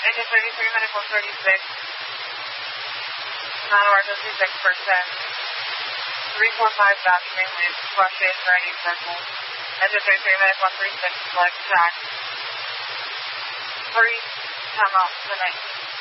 Engine 33, medical 36. Non-emergency 6%. 345 document with flush is ready circle. Engine 33, medical 36, select track. 3, come out tonight.